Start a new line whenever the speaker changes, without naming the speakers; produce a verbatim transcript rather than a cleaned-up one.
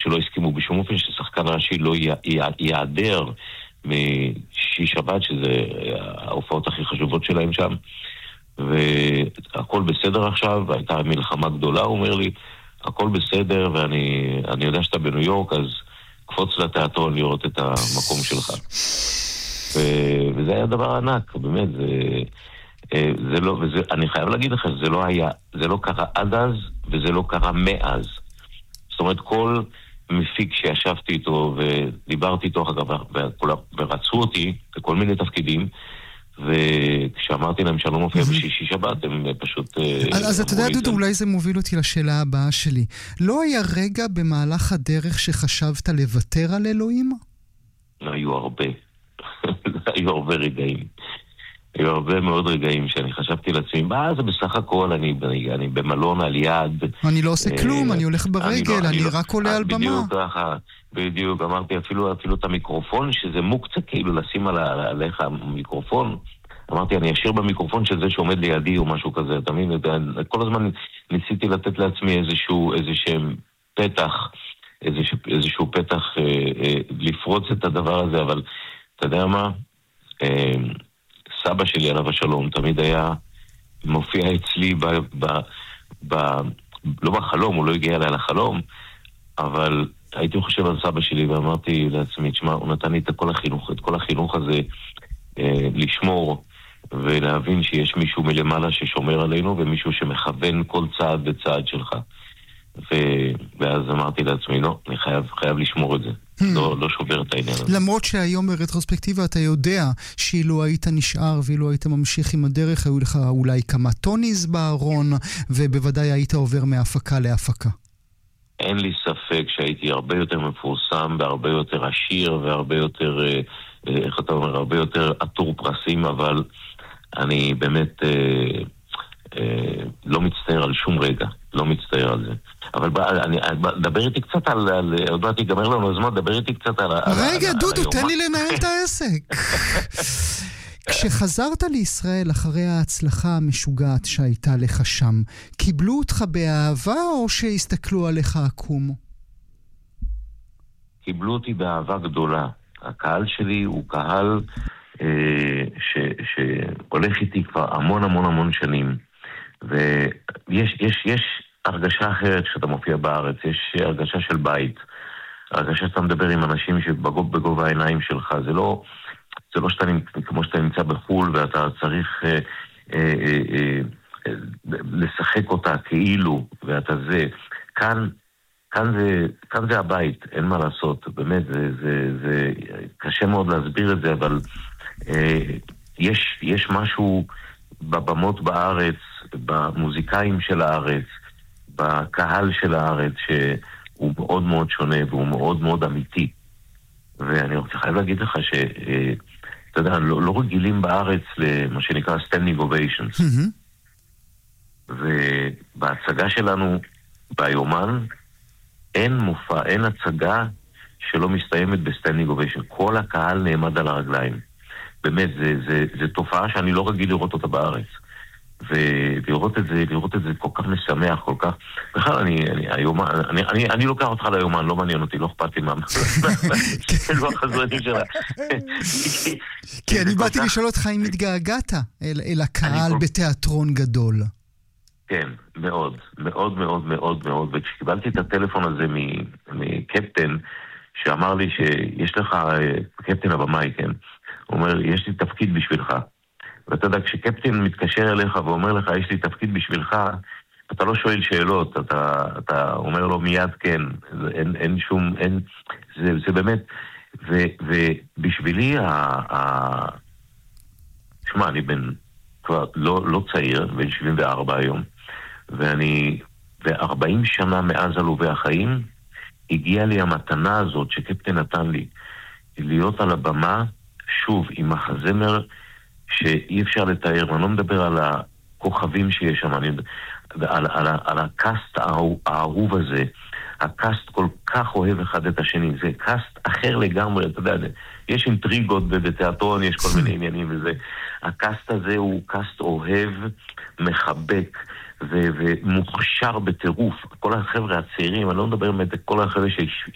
שלא הסכימו בשום אופן ששחקן ראשי לא יעדר משישי שבת, שזה ההופעות הכי חשובות שלהם שם, והכל בסדר עכשיו, והייתה מלחמה גדולה, הוא אומר לי, הכל בסדר, ואני אני יודע שאתה בניו יורק, אז קפוץ לתיאטרון לראות את המקום שלך. ו, וזה היה דבר ענק, באמת, זה, זה לא, וזה, אני חייב להגיד לך, זה לא היה, זה לא קרה עד אז, וזה לא קרה מאז. זאת אומרת, כל מפיק שישבתי איתו ודיברתי איתו, ורצו אותי בכל מיני תפקידים, וכשאמרתי להם שלום מופיע בשישי שבת, הם פשוט...
אז אתה יודע, דודו, אולי זה מוביל אותי לשאלה הבאה שלי. לא היה רגע במהלך הדרך שחשבת לוותר על אלוהים?
היו הרבה. היו הרבה רגעים. היו הרבה מאוד רגעים שאני חשבתי לעצמי, מה זה בסך הכל, אני, אני, אני במלון על יד.
אני לא עושה כלום, אני הולך ברגל, אני, לא, אני, אני רק עולה על במה.
בדיוק ככה, בדיוק, אמרתי אפילו, אפילו את המיקרופון, שזה מוקצה כאילו לשים על, עליך המיקרופון. אמרתי, אני אשאיר במיקרופון של זה שעומד לידי או משהו כזה, אתה מבין? כל הזמן ניסיתי לתת לעצמי איזשהו, איזשהו פתח, איזשהו, איזשהו פתח אה, אה, לפרוץ את הדבר הזה, אבל אתה יודע מה? אה, סבא שלי עליו השלום תמיד היה מופיע אצלי ב, ב, ב, לא בחלום, הוא לא הגיע אליי לחלום, אבל הייתי חושב על סבא שלי ואמרתי לעצמי, תשמע, הוא נתן לי את כל החינוך, את כל החינוך הזה אה, לשמור ולהבין שיש מישהו מלמעלה ששומר עלינו ומישהו שמכוון כל צעד וצעד שלך. ו... ואז אמרתי לעצמי, לא, אני חייב, חייב לשמור את זה. לא, לא שובר את העניין הזה.
למרות שהיום ברטרוספקטיבה אתה יודע שאילו היית נשאר ואילו היית ממשיך עם הדרך, היו לך אולי כמה טוניז בארון, ובוודאי היית עובר מהפקה להפקה.
אין לי ספק שהייתי הרבה יותר מפורסם, והרבה יותר עשיר, והרבה יותר, איך אתה אומר, הרבה יותר עטור פרסים, אבל אני באמת אה, אה, לא מצטער על שום רגע. לא מצטער על זה. אבל אני, דבר איתי קצת על, על עוד מעט ייגמר לנו הזמן, דבר איתי קצת על...
רגע, דודו, תן לי לנהל את העסק. כשחזרת לישראל אחרי ההצלחה המשוגעת שהייתה לך שם, קיבלו אותך באהבה או שהסתכלו עליך עקום?
קיבלו אותי באהבה גדולה. הקהל שלי הוא קהל אה, ש, שהולך איתי כבר המון המון המון שנים. ויש יש, יש הרגשה אחרת כשאתה מופיע בארץ, יש הרגשה של בית, הרגשה שאתה מדבר עם אנשים שבגובה העיניים שלך, זה לא, זה לא שאתה, כמו שאתה נמצא בחול ואתה צריך אה, אה, אה, אה, לשחק אותה כאילו, ואתה זה, כאן, כאן זה, כאן זה הבית, אין מה לעשות, באמת, זה, זה, זה קשה מאוד להסביר את זה, אבל אה, יש, יש משהו בבמות בארץ, במוזיקאים של הארץ, בקהל של הארץ, שהוא מאוד מאוד שונה והוא מאוד מאוד אמיתי. ואני רוצה חייב להגיד לך ש, אתה יודע, לא, לא רגילים בארץ למה שנקרא standing ovations. ובהצגה שלנו, ביומן, אין מופע, אין הצגה שלא מסתיימת בסטנדינג ovation. כל הקהל נעמד על הרגליים. באמת, זה, זה, זה תופעה שאני לא רגיל לראות אותה בארץ. ולראות את זה, לראות את זה כל כך משמח, כל כך... בכלל, אני, אני, היומן, אני, אני, אני לוקח אותך ליומן, לא מעניין אותי, לא אכפת לי מה... לא החזרתי שלה.
כי אני באתי לשאול אותך אם התגעגעת אל הקהל בתיאטרון גדול.
כן, מאוד, מאוד, מאוד, מאוד, מאוד. וכשקיבלתי את הטלפון הזה מקפטן, שאמר לי שיש לך, קפטן הבמאי, כן? הוא אומר, יש לי תפקיד בשבילך. ואתה יודע, כשקפטן מתקשר אליך ואומר לך, יש לי תפקיד בשבילך, אתה לא שואל שאלות, אתה, אתה אומר לו מיד כן, אין, אין שום, אין, זה, זה באמת, ו, ובשבילי, ה, ה, שמה, אני בן, כבר לא, לא צעיר, בן שבעים וארבע היום, ואני, ו-ארבעים שנה מאז עלובי החיים, הגיעה לי המתנה הזאת שקפטן נתן לי, להיות על הבמה, שוב, עם החזמר, שאי אפשר לתאר, ואני לא מדבר על הכוכבים שיש שם, אני, על, על, על הקאסט האהוב הזה, הקאסט כל כך אוהב אחד את השני, זה קאסט אחר לגמרי, אתה יודע, יש אינטריגות בתיאטרון, יש כל מיני עניינים וזה, הקאסט הזה הוא קאסט אוהב, מחבק, ו- ומוכשר בטירוף, כל החבר'ה הצעירים, אני לא מדבר באמת, כל החבר'ה